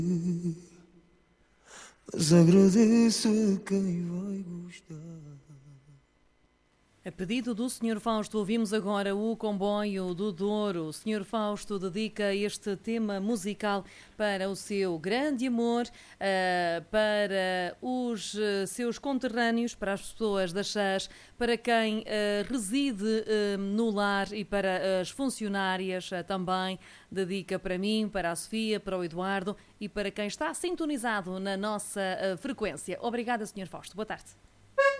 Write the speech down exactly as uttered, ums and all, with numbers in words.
Mas agradeço a quem vai gostar. A pedido do senhor Fausto, ouvimos agora o Comboio do Douro. O senhor Fausto dedica este tema musical para o seu grande amor, uh, para os uh, seus conterrâneos, para as pessoas da Chás, para quem uh, reside uh, no lar e para as funcionárias uh, também. Dedica para mim, para a Sofia, para o Eduardo e para quem está sintonizado na nossa uh, frequência. Obrigada, senhor Fausto. Boa tarde.